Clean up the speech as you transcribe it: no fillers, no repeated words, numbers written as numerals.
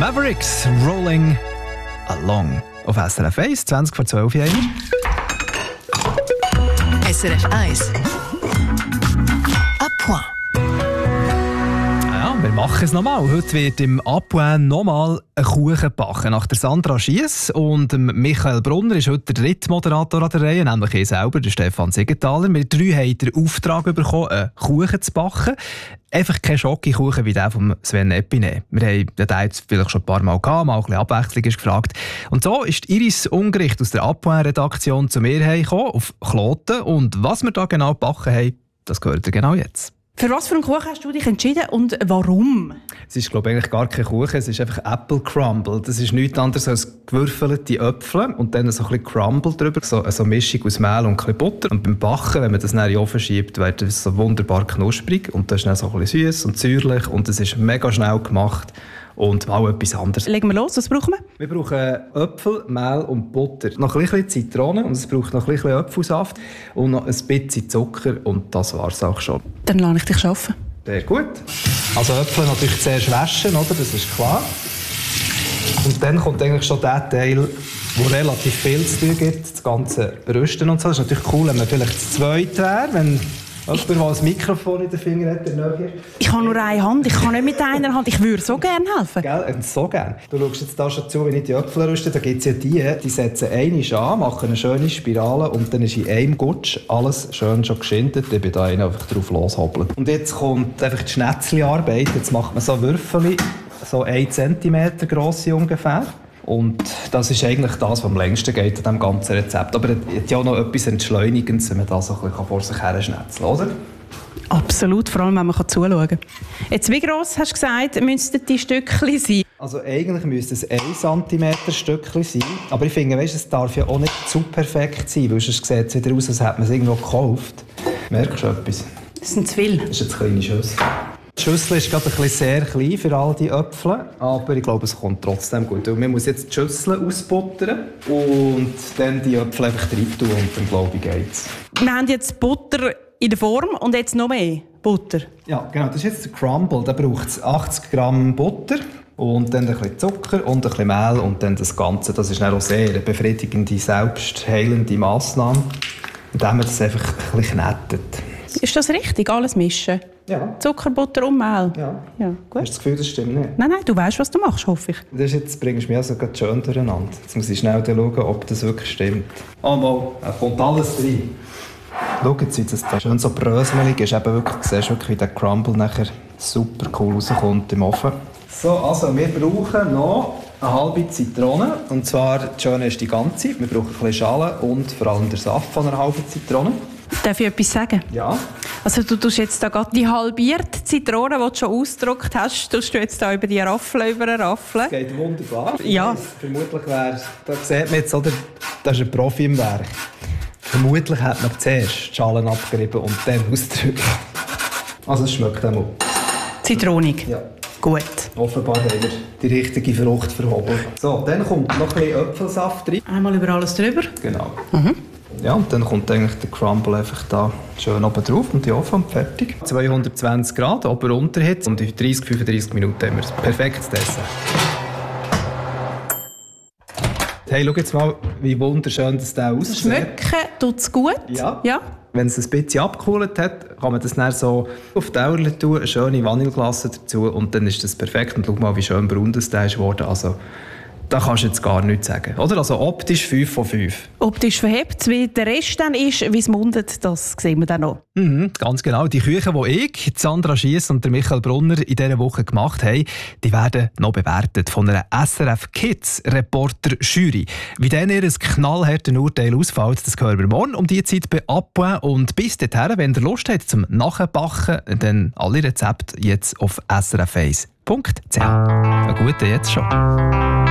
Mavericks, Rolling Along. Auf SRF 1, 20 vor 12 Uhr. SRF 1. À point. Ja, wir machen es nochmal. Heute wird im Appoint nochmal ein Kuchen gebacken. Nach der Sandra Schiess und Michael Brunner ist heute der dritte Moderator an der Reihe, nämlich ich selber, der Stefan Siegenthaler. Wir drei haben den Auftrag bekommen, einen Kuchen zu backen. Einfach kein Schokokuchen wie der von Sven Epine. Wir haben den jetzt vielleicht schon ein paar Mal gehabt, mal ein bisschen Abwechslung ist gefragt. Und so ist Iris Ungericht aus der Appoint-Redaktion zu mir gekommen, auf Kloten. Und was wir da genau gebacken haben, das gehört ihr genau jetzt. Für was für einen Kuchen hast du dich entschieden und warum? Es ist, glaube ich, eigentlich gar kein Kuchen, es ist einfach Apple Crumble. Das ist nichts anderes als gewürfelte Äpfel und dann so ein bisschen Crumble drüber, so eine Mischung aus Mehl und ein bisschen Butter. Und beim Backen, wenn man das dann in den Ofen schiebt, wird es so wunderbar knusprig und das ist dann so ein bisschen süß und säuerlich und es ist mega schnell gemacht. Und mal etwas anderes. Legen wir los, was brauchen wir? Wir brauchen Äpfel, Mehl und Butter. Noch ein bisschen Zitrone und es braucht noch ein bisschen Apfelsaft und noch ein bisschen Zucker und das war es auch schon. Dann lasse ich dich arbeiten. Sehr gut. Also Äpfel natürlich zuerst waschen, oder? Das ist klar. Und dann kommt eigentlich schon der Teil, wo relativ viel zu tun gibt, das ganze Rösten und so. Das ist natürlich cool, wenn man vielleicht zu zweit wäre, wenn jemand, der ein Mikrofon in den Fingern hat, der näher. Ich habe nur eine Hand, ich kann nicht mit einer Hand. Ich würde so gerne helfen. Gell? So gerne. Du schaust jetzt da schon zu, wenn ich die Äpfel röste. Da gibt es ja die setzen einmal an, machen eine schöne Spirale und dann ist in einem Gutsch alles schön schon geschindet. Ich bin da einfach drauf loshoppeln. Und jetzt kommt einfach die Schnetzli-Arbeit. Jetzt macht man so Würfel, so 1 cm grosse ungefähr. Und das ist eigentlich das, was am längsten geht an diesem ganzen Rezept. Aber es hat ja auch noch etwas Entschleunigendes, wenn man das so ein bisschen vor sich her schnetzeln, oder? Absolut, vor allem wenn man zuschauen kann. Jetzt, wie gross hast du gesagt, müssten die Stückchen sein? Also eigentlich müsste es 1 cm Stückchen sein. Aber ich finde, weißt, es darf ja auch nicht zu perfekt sein, weil sonst sieht es wieder aus, als hätte man es irgendwo gekauft. Merkst du etwas? Das sind zu viel. Das ist jetzt eine kleine Schüssel. Die Schüssel ist gerade ein bisschen sehr klein für all die Äpfel, aber ich glaube, es kommt trotzdem gut. Und man muss jetzt die Schüssel ausbuttern und dann die Äpfel einfach rein tun und dann glaube ich geht's. Wir haben jetzt Butter in der Form und jetzt noch mehr Butter. Ja, genau, das ist jetzt der Crumble. Da braucht es 80 Gramm Butter und dann ein bisschen Zucker und ein bisschen Mehl und dann das Ganze. Das ist dann auch sehr eine befriedigende, selbstheilende Massnahme, indem man das einfach ein bisschen knettet. Ist das richtig, alles mischen? Ja. Zucker, Butter und Mehl? Ja. Gut. Hast du das Gefühl, das stimmt nicht? Nein, du weißt, was du machst, hoffe ich. Jetzt bringst du mich also gerade schön durcheinander. Jetzt muss ich schnell schauen, ob das wirklich stimmt. Oh mal, da kommt alles rein. Schau jetzt, wie das da schön so bröselig ist. Eben wirklich, du siehst wirklich, wie der Crumble nachher super cool rauskommt im Ofen. So, also wir brauchen noch eine halbe Zitrone. Und zwar, das Schöne ist die ganze. Wir brauchen ein bisschen Schale und vor allem den Saft von einer halben Zitrone. Darf ich etwas sagen? Ja. Also du tust jetzt da gerade die halbierte Zitrone, die du schon ausgedruckt hast, tust du jetzt da über die Raffel raffeln. Das geht wunderbar. Ja. Vermutlich wäre, da sieht man jetzt, oder, das ist ein Profi im Werk. Vermutlich hat man zuerst die Schalen abgerieben und dann ausgedrückt. Also es schmeckt auch. Zitronig? Ja. Gut. Offenbar haben wir die richtige Frucht verhobelt. So, dann kommt noch ein bisschen Apfelsaft rein. Einmal über alles drüber. Genau. Ja, und dann kommt eigentlich der Crumble einfach da schön oben drauf und die Ofen und fertig. 220 Grad, Ober-Unterhitze und in 30-35 Minuten haben wir ein perfektes Dessert. Hey, schau jetzt mal, wie wunderschön das da aussieht. Schmecken tut es gut? Ja. Wenn es ein bisschen abgekühlt hat, kann man das dann so auf die Dauer tun, eine schöne Vanilleglasse dazu und dann ist das perfekt. Und schau mal, wie schön braun das da ist geworden. Also, da kannst du jetzt gar nichts sagen. Oder? Also optisch 5 von 5. Optisch verhebt, wie der Rest dann ist, wie es mundet, das sehen wir dann noch. Ganz genau. Die Küchen, die ich, Sandra Schiess und der Michael Brunner in dieser Woche gemacht haben, die werden noch bewertet von einer SRF Kids Reporter Jury. Wie dann ihr knallhartes Urteil ausfällt, das hören wir morgen um die Zeit bei Appoint. Und bis dahin, wenn ihr Lust habt zum Nachbacken, dann alle Rezepte jetzt auf srf1.ch. Eine gute jetzt schon.